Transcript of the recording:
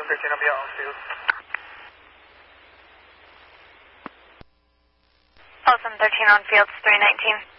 713, I'll be out on field. Oh, 713 on field, 319.